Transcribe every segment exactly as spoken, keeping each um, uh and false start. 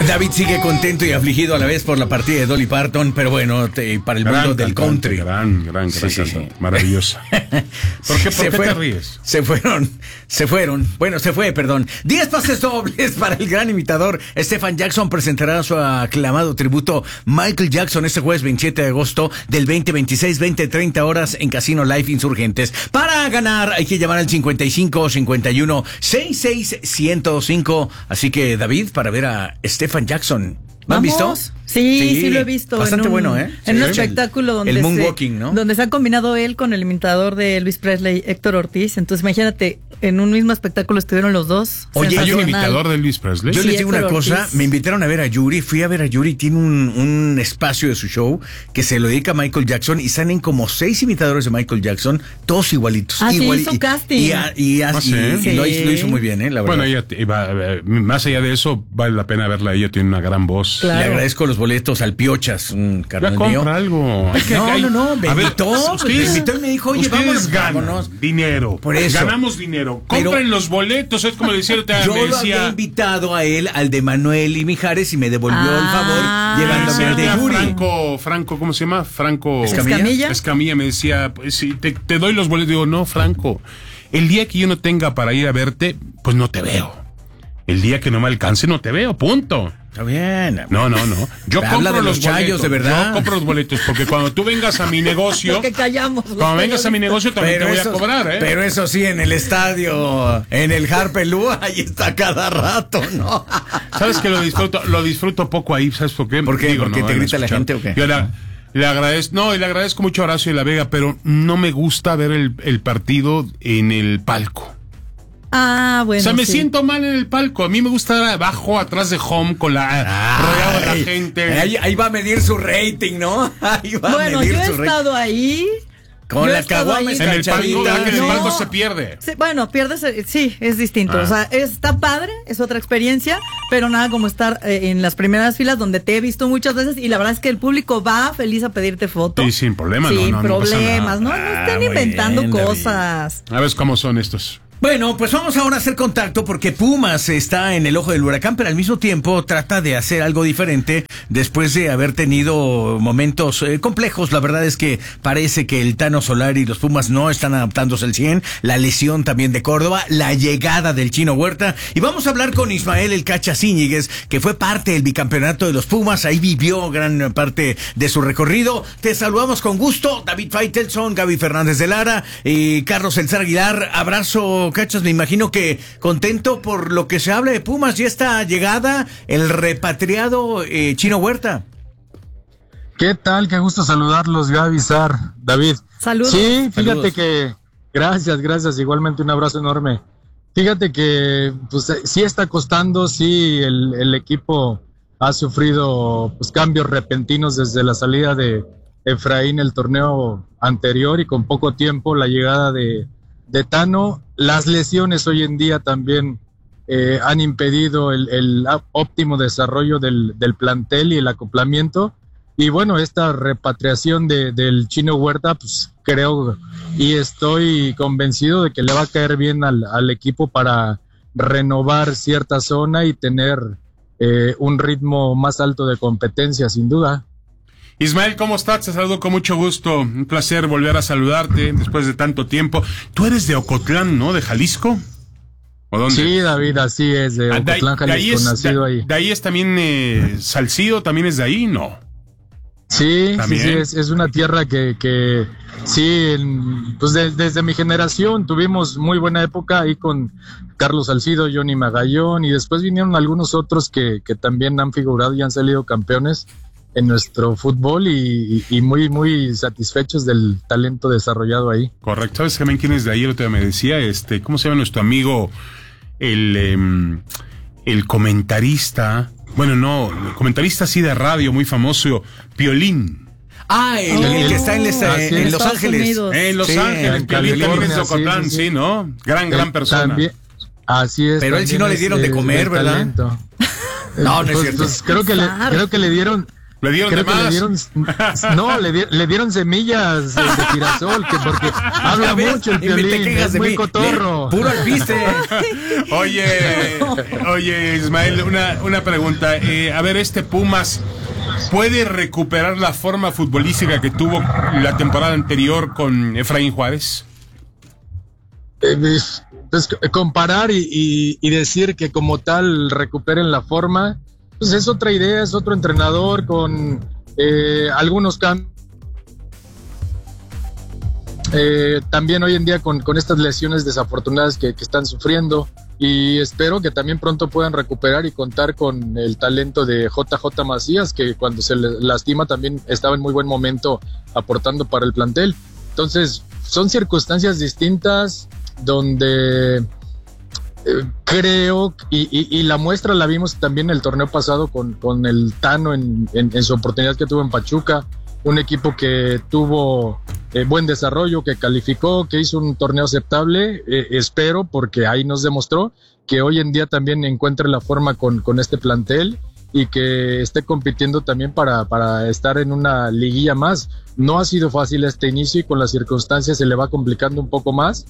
David sigue contento y afligido a la vez por la partida de Dolly Parton, pero bueno, te, para el gran mundo del cantante, country. Gran, gran, gran sí, sí, cantante. sí. Maravillosa. ¿Por qué, por se qué fueron, te ríes? Se fueron, se fueron. Bueno, se fue, perdón. Diez pases dobles para el gran imitador. Stephen Jackson presentará su aclamado tributo Michael Jackson este jueves veintisiete de agosto del veinte veintiséis, veinte treinta horas en Casino Live Insurgentes. Para ganar hay que llamar al cincuenta y cinco cincuenta y uno sesenta y seis ciento cinco. Así que, David, para ver a Stephen Jackson. ¿Lo han visto? Sí, sí, sí lo he visto. Bastante en un, bueno, ¿eh? En sí, un espectáculo donde, el moonwalking, se, ¿no? donde se ha combinado él con el imitador de Elvis Presley, Héctor Ortiz. Entonces, imagínate, en un mismo espectáculo estuvieron los dos. Oye, ¿hay un imitador de Elvis Presley? Yo Sí, les digo una Héctor cosa, Ortiz. me invitaron a ver a Yuri, fui a ver a Yuri, tiene un, un espacio de su show que se lo dedica a Michael Jackson y salen como seis imitadores de Michael Jackson, todos igualitos. Ah, sí, igual, hizo y, casting. Y, a- y, a- Ah, y- sí. y lo, hizo, lo Sí. hizo muy bien, ¿eh? La verdad. Bueno, ella, te- va- eh, más allá de eso, vale la pena verla. Ella tiene una gran voz. Claro. Le agradezco los boletos al Piochas, un Ya carnal compra mío. algo. Hay que- No, hay- no, no, me a ver, invitó, pues, ustedes- me invitó y me dijo, oye, ustedes vámonos, ganan vámonos. dinero. Por eso. Ganamos dinero. Pero- Compren los boletos. Es como le decía, te- Yo me lo había decía, invitado a él, al de Manuel y Mijares, y me devolvió Ah. el favor me llevándome decía al de ya Yuri. Franco, Franco, ¿cómo se llama? Franco Escamilla. Escamilla. Escamilla me decía, pues si te, te doy los boletos. Digo, no, Franco, el día que yo no tenga para ir a verte, pues no te veo. El día que no me alcance, no te veo, punto. Está bien. No, no, no. Yo Habla compro de los los chayos, boletos. de verdad. Yo compro los boletos porque cuando tú vengas a mi negocio, Lo que callamos. cuando vengas a mi negocio también te voy eso, a cobrar, ¿eh? Pero eso sí, en el estadio, en el Harpelú, ahí está cada rato, ¿no? ¿Sabes que lo disfruto, lo disfruto poco ahí? ¿Sabes por qué? ¿Por qué? Digo, ¿Porque no te van a grita la escuchar. gente o qué? Yo la- le agradezco, no, y le agradezco mucho a Horacio de la Vega, pero no me gusta ver el, el partido en el palco. Ah, bueno. O sea, me sí. siento mal en el palco. A mí me gusta estar abajo, atrás de home, con la rodeado de Ay, la gente. Ahí, ahí va a medir su rating, ¿no? Ahí va Bueno, a medir yo he su rating. estado ahí. Con yo he la estado caguama ahí. En el palco, escarchadita. que en el No. palco se pierde. Sí, bueno, pierdes, eh, sí, es distinto. Ah. O sea, está padre, es otra experiencia, pero nada como estar eh, en las primeras filas donde te he visto muchas veces y la verdad es que el público va feliz a pedirte fotos. Sí, sin problema, no, Sin no, no pasa problemas, nada. no, no Ah, estén muy inventando bien, David. cosas. A ver cómo son estos. Bueno, pues vamos ahora a hacer contacto porque Pumas está en el ojo del huracán, pero al mismo tiempo trata de hacer algo diferente después de haber tenido momentos eh, complejos. La verdad es que parece que el Tano Solari y los Pumas no están adaptándose al cien. La lesión también de Córdoba, la llegada del Chino Huerta. Y vamos a hablar con Ismael El Cacha Zíñiguez, que fue parte del bicampeonato de los Pumas. Ahí vivió gran parte de su recorrido. Te saludamos con gusto. David Faitelson, Gaby Fernández de Lara y Carlos Elzar Aguilar. Abrazo, Cachas, me imagino que contento por lo que se habla de Pumas y esta llegada, el repatriado eh, Chino Huerta. ¿Qué tal? Qué gusto saludarlos, Gaby, Sar, David. Saludos. Sí, fíjate Saludos. que... Gracias, gracias. Igualmente un abrazo enorme. Fíjate que pues eh, sí está costando, sí el, el equipo ha sufrido pues cambios repentinos desde la salida de Efraín el torneo anterior y con poco tiempo la llegada de, de Tano. Las lesiones hoy en día también eh, han impedido el, el óptimo desarrollo del, del plantel y el acoplamiento. Y bueno, esta repatriación de, del Chino Huerta, pues creo y estoy convencido de que le va a caer bien al, al equipo para renovar cierta zona y tener eh, un ritmo más alto de competencia, sin duda. Ismael, ¿cómo estás? Te saludo con mucho gusto. Un placer volver a saludarte después de tanto tiempo. Tú eres de Ocotlán, ¿no? ¿De Jalisco? ¿O dónde? Sí, David, así es, de Ah, de, Ocotlán, de ahí Jalisco, es, nacido de, ahí. de ahí es también eh, Salcido, ¿también es de ahí? No. Sí, sí, ¿También? sí, es, es una tierra que, que sí, en- pues de- desde mi generación tuvimos muy buena época ahí con Carlos Salcido, Johnny Magallón, y después vinieron algunos otros que, que también han figurado y han salido campeones en nuestro fútbol y, y- y muy, muy satisfechos del talento desarrollado ahí. Correcto. ¿Sabes también quién es de ahí? El otro día me decía, este, ¿cómo se llama nuestro amigo, el, em, el comentarista? Bueno, no, el comentarista así de radio, muy famoso, Piolín. Ah, el, Oh. el que está en, les- Ah, sí, en en Los Estados Ángeles. Unidos. Eh, en Los Sí, Ángeles, en Piolín también es de California, sí, Ocotlán, sí, sí, sí. ¿no? Gran, gran Eh, persona. también- así es. Pero él sí también no le es, dieron de eh, comer, del ¿verdad? talento. No, no es Pues- cierto. pues creo que le, creo que le dieron, ¿Le dieron Creo de que más? le dieron, no, le, di- le dieron semillas de, de girasol, que porque habla ¿Ves? mucho el Y me te Piolín, quejas es de muy mí. cotorro. Le- Puro alpiste. Oye, oye, Ismael, una, una pregunta. Eh, a ver, este Pumas, ¿puede recuperar la forma futbolística que tuvo la temporada anterior con Efraín Juárez? Eh, pues, pues, comparar y, y, y decir que como tal recuperen la forma, pues es otra idea, es otro entrenador con eh, algunos cambios. Eh, también hoy en día con, con estas lesiones desafortunadas que, que están sufriendo, y espero que también pronto puedan recuperar y contar con el talento de J J Macías, que cuando se le lastima también estaba en muy buen momento aportando para el plantel. Entonces son circunstancias distintas donde eh, creo, y, y, y la muestra la vimos también el torneo pasado con, con el Tano en, en, en su oportunidad que tuvo en Pachuca, un equipo que tuvo eh, buen desarrollo, que calificó, que hizo un torneo aceptable, eh, espero, porque ahí nos demostró que hoy en día también encuentre la forma con, con este plantel y que esté compitiendo también para, para estar en una liguilla más. No ha sido fácil este inicio y con las circunstancias se le va complicando un poco más,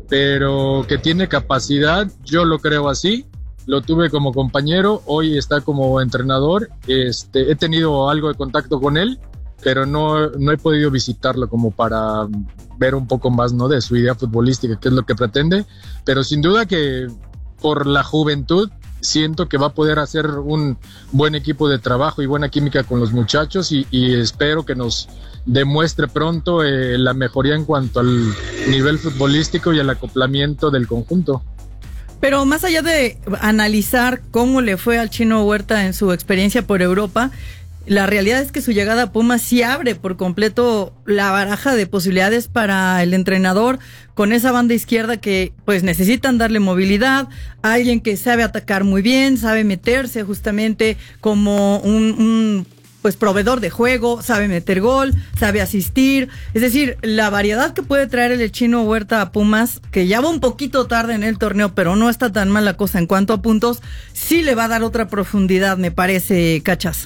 pero que tiene capacidad, yo lo creo así. Lo tuve como compañero, hoy está como entrenador. Este, he tenido algo de contacto con él, pero no, no he podido visitarlo como para ver un poco más, ¿no?, de su idea futbolística, qué es lo que pretende. Pero sin duda que por la juventud siento que va a poder hacer un buen equipo de trabajo y buena química con los muchachos, y, y espero que nos demuestre pronto eh, la mejoría en cuanto al nivel futbolístico y al acoplamiento del conjunto. Pero más allá de analizar cómo le fue al Chino Huerta en su experiencia por Europa, la realidad es que su llegada a Pumas sí abre por completo la baraja de posibilidades para el entrenador, con esa banda izquierda que pues necesitan darle movilidad, alguien que sabe atacar muy bien, sabe meterse justamente como un, un pues proveedor de juego, sabe meter gol, sabe asistir. Es decir, la variedad que puede traer el Chino Huerta a Pumas, que ya va un poquito tarde en el torneo, pero no está tan mal la cosa en cuanto a puntos, sí le va a dar otra profundidad, me parece, Cachas.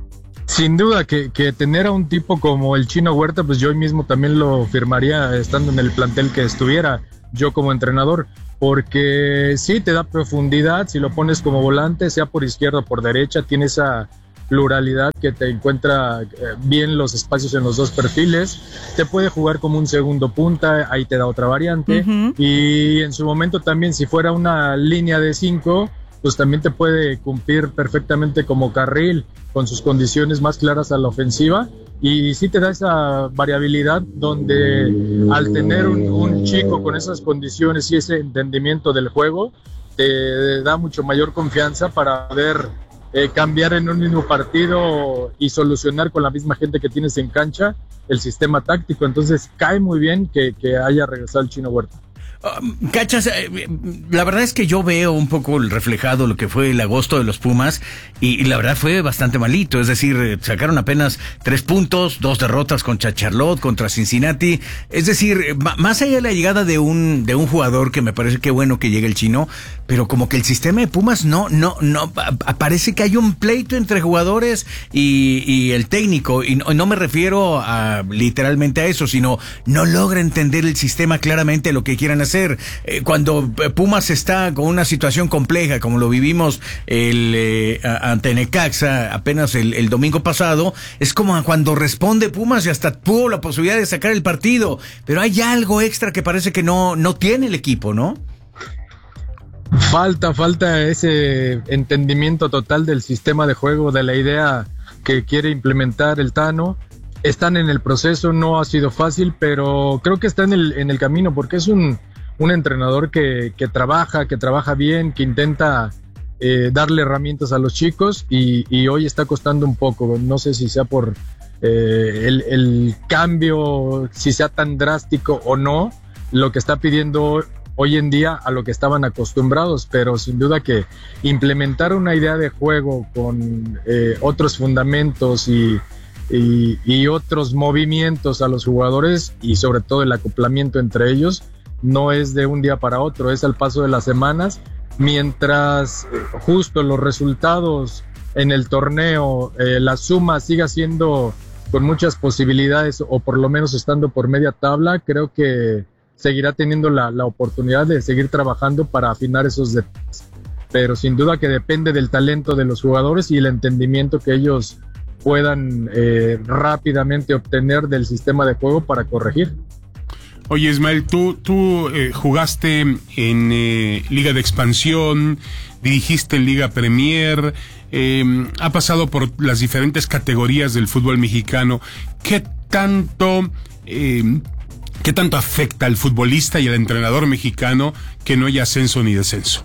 Sin duda que, que tener a un tipo como el Chino Huerta, pues yo hoy mismo también lo firmaría estando en el plantel que estuviera yo como entrenador, porque sí te da profundidad, si lo pones como volante, sea por izquierda o por derecha, tiene esa pluralidad que te encuentra bien los espacios en los dos perfiles, te puede jugar como un segundo punta, ahí te da otra variante, uh-huh. Y en su momento también si fuera una línea de cinco, pues también te puede cumplir perfectamente como carril, con sus condiciones más claras a la ofensiva, y sí te da esa variabilidad donde al tener un, un chico con esas condiciones y ese entendimiento del juego, te da mucho mayor confianza para poder eh, cambiar en un mismo partido y solucionar con la misma gente que tienes en cancha el sistema táctico. Entonces cae muy bien que, que haya regresado el Chino Huerta. Uh, Cachas, eh, la verdad es que yo veo un poco el reflejado lo que fue el agosto de los Pumas, y, y la verdad fue bastante malito. Es decir, sacaron apenas tres puntos, dos derrotas contra Charlotte, contra Cincinnati. Es decir, m- más allá de la llegada de un de un jugador, que me parece que bueno que llegue el Chino, pero como que el sistema de Pumas no no no parece que hay un pleito entre jugadores y, y el técnico, y no, no me refiero a literalmente a eso, sino no logra entender el sistema claramente, lo que quieran hacer. Eh, cuando Pumas está con una situación compleja, como lo vivimos el eh, ante Necaxa apenas el, el domingo pasado, es como cuando responde Pumas y hasta tuvo la posibilidad de sacar el partido, pero hay algo extra que parece que no, no tiene el equipo, ¿no? Falta, falta ese entendimiento total del sistema de juego, de la idea que quiere implementar el Tano. Están en el proceso, no ha sido fácil, pero creo que está en el, en el camino, porque es un un entrenador que, que trabaja, que trabaja bien, que intenta eh, darle herramientas a los chicos, y, y hoy está costando un poco. No sé si sea por eh, el, el cambio, si sea tan drástico o no, lo que está pidiendo hoy en día a lo que estaban acostumbrados, pero sin duda que implementar una idea de juego con eh, otros fundamentos y, y, y otros movimientos a los jugadores, y sobre todo el acoplamiento entre ellos, no es de un día para otro, es al paso de las semanas, mientras justo los resultados en el torneo eh, la suma siga siendo con muchas posibilidades o por lo menos estando por media tabla, creo que seguirá teniendo la, la oportunidad de seguir trabajando para afinar esos detalles. Pero sin duda que depende del talento de los jugadores y el entendimiento que ellos puedan eh, rápidamente obtener del sistema de juego para corregir. Oye, Ismael, tú, tú eh, jugaste en eh, Liga de Expansión, dirigiste en Liga Premier, eh, ha pasado por las diferentes categorías del fútbol mexicano. ¿Qué tanto, eh, qué tanto afecta al futbolista y al entrenador mexicano que no haya ascenso ni descenso?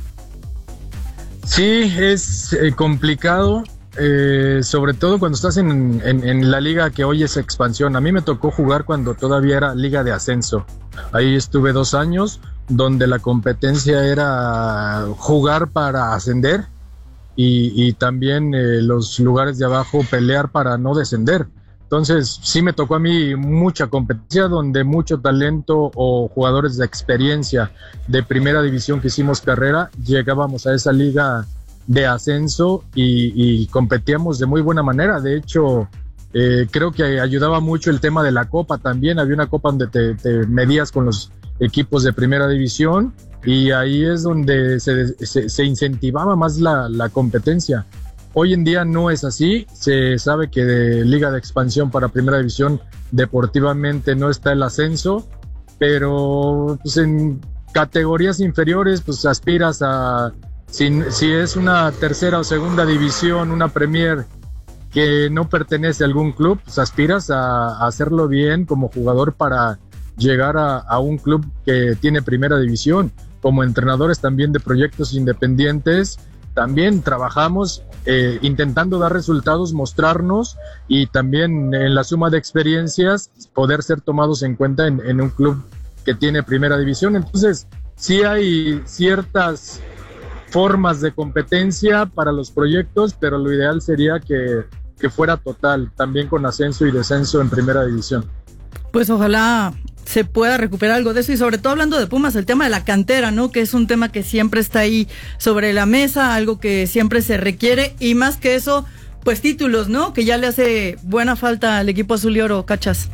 Sí, es eh, complicado. Eh, sobre todo cuando estás en, en, en la liga que hoy es expansión. A mí me tocó jugar cuando todavía era liga de ascenso. Ahí estuve dos años donde la competencia era jugar para ascender y, y también eh, los lugares de abajo pelear para no descender. Entonces sí me tocó a mí mucha competencia donde mucho talento o jugadores de experiencia de primera división que hicimos carrera llegábamos a esa liga de ascenso y, y competíamos de muy buena manera. De hecho, eh, creo que ayudaba mucho el tema de la copa también. Había una copa donde te, te medías con los equipos de primera división y ahí es donde se, se, se incentivaba más la, la competencia. Hoy en día no es así. Se sabe que de liga de expansión para primera división deportivamente no está el ascenso, pero pues en categorías inferiores pues aspiras a Si, si es una tercera o segunda división, una Premier que no pertenece a algún club, pues aspiras a, a hacerlo bien como jugador para llegar a, a un club que tiene primera división. Como entrenadores también de proyectos independientes, también trabajamos eh, intentando dar resultados, mostrarnos y también en la suma de experiencias poder ser tomados en cuenta en, en un club que tiene primera división. Entonces, sí hay ciertas formas de competencia para los proyectos, pero lo ideal sería que, que fuera total, también con ascenso y descenso en primera división. Pues ojalá se pueda recuperar algo de eso y sobre todo hablando de Pumas, el tema de la cantera, ¿no? Que es un tema que siempre está ahí sobre la mesa, algo que siempre se requiere y más que eso, pues títulos, ¿no? Que ya le hace buena falta al equipo azul y oro, ¿cachas?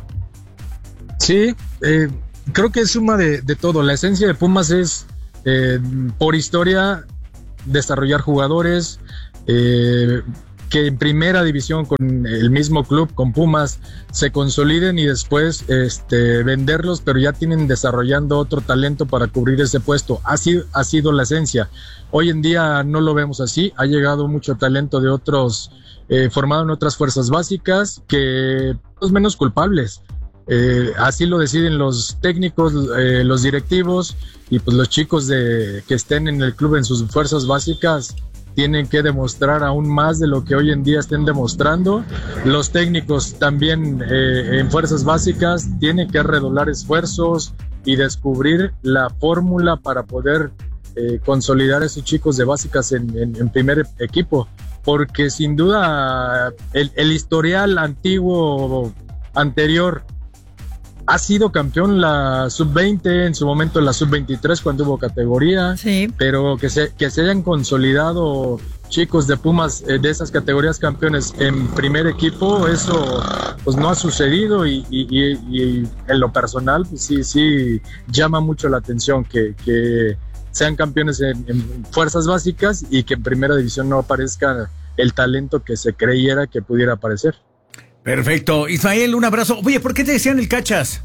Sí, eh, creo que es suma de, de todo. La esencia de Pumas es, eh, por historia, desarrollar jugadores eh, que en primera división con el mismo club, con Pumas, se consoliden y después este, venderlos, pero ya tienen desarrollando otro talento para cubrir ese puesto. Ha sido, ha sido la esencia. Hoy en día no lo vemos así. Ha llegado mucho talento de otros, eh, formado en otras fuerzas básicas, que pues menos culpables. Eh, así lo deciden los técnicos, eh, los directivos y pues los chicos de que estén en el club en sus fuerzas básicas tienen que demostrar aún más de lo que hoy en día estén demostrando. Los técnicos también eh, en fuerzas básicas tienen que redoblar esfuerzos y descubrir la fórmula para poder eh, consolidar a esos chicos de básicas en, en, en primer equipo, porque sin duda el, el historial antiguo anterior ha sido campeón la sub veinte, en su momento la sub veintitrés cuando hubo categoría, sí. Pero que se, que se hayan consolidado chicos de Pumas eh, de esas categorías campeones en primer equipo, eso pues no ha sucedido y, y, y, y en lo personal pues sí, sí llama mucho la atención que, que sean campeones en, en fuerzas básicas y que en primera división no aparezca el talento que se creyera que pudiera aparecer. Perfecto. Ismael, un abrazo. Oye, ¿por qué te decían el Cachas?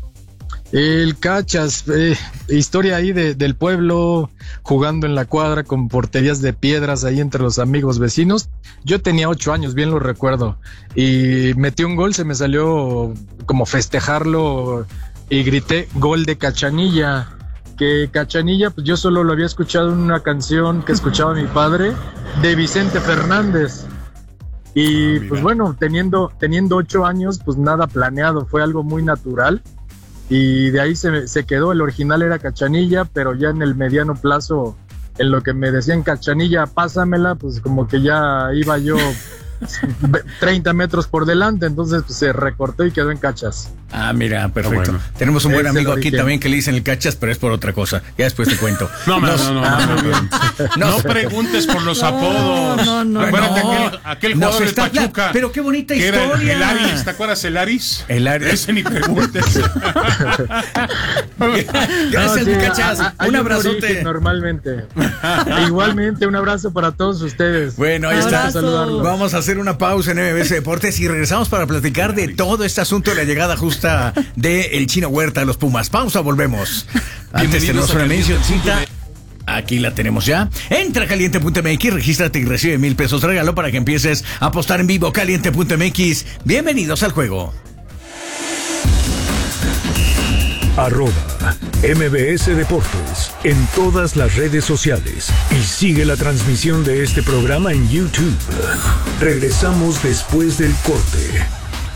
El Cachas, eh, historia ahí de, del pueblo, jugando en la cuadra con porterías de piedras ahí entre los amigos vecinos. Yo tenía ocho años, bien lo recuerdo, y metí un gol, se me salió como festejarlo y grité gol de Cachanilla. Que Cachanilla, pues yo solo lo había escuchado en una canción que escuchaba mi padre de Vicente Fernández. Y pues bueno, teniendo, teniendo ocho años, pues nada planeado, fue algo muy natural y de ahí se, se quedó. El original era Cachanilla, pero ya en el mediano plazo, en lo que me decían Cachanilla, pásamela, pues como que ya iba yo treinta metros por delante, entonces pues, se recortó y quedó en cachas. Ah, mira, perfecto. Bueno. Tenemos un buen amigo aquí también que le dicen el cachas, pero es por otra cosa. Ya después te cuento. No, no, no, no, ah, no, no, no, no preguntes por los apodos. No, no, Acuérdate no. Aquel, aquel jugador del Pachuca. Pero qué bonita historia. Era el Aris, ¿te acuerdas el Aris? El Aris. Ese ni preguntes. Gracias, no, sí, Cachas. A, a, un abrazote. Normalmente. Igualmente, un abrazo para todos ustedes. Bueno, ahí está. Vamos a hacer una pausa en M B S Deportes y regresamos para platicar de todo este asunto de la llegada justa de el Chino Huerta a los Pumas. Pausa, volvemos. Antes tenemos una mencioncita. Aquí la tenemos ya. Entra a caliente punto m x, regístrate y recibe mil pesos de regalo para que empieces a apostar en vivo. caliente punto m x. Bienvenidos al juego. Arroba M B S Deportes en todas las redes sociales y sigue la transmisión de este programa en YouTube. Regresamos después del corte.